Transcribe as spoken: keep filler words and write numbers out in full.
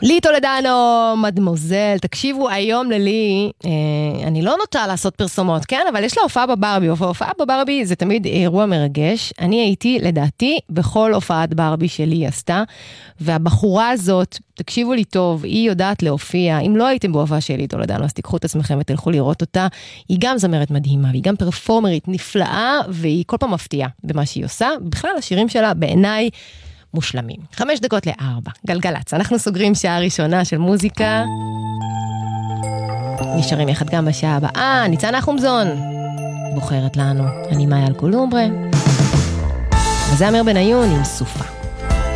לי טולדנו, מדמוזל, תקשיבו, היום ללי, אה, אני לא נוטה לעשות פרסומות, כן? אבל יש לה הופעה בברבי, הופעה בברבי זה תמיד אירוע מרגש, אני הייתי, לדעתי, בכל הופעת ברבי שלי עשתה, והבחורה הזאת, תקשיבו לי טוב, היא יודעת להופיע, אם לא הייתם בהופעה שלי טולדנו, אז תיקחו את עצמכם ותלכו לראות אותה, היא גם זמרת מדהימה, והיא גם פרפורמרית נפלאה, והיא כל פעם מפתיעה במה שהיא עושה, בכלל השירים שלה בעיניי, מושלמים. חמש דקות לארבע. גלגלץ. אנחנו סוגרים שעה ראשונה של מוזיקה. נשארים יחד גם בשעה הבאה. ניצן החומזון בוחרת לנו. אני מאיה אלקולומbre. וזה אמיר בניון עם סופה.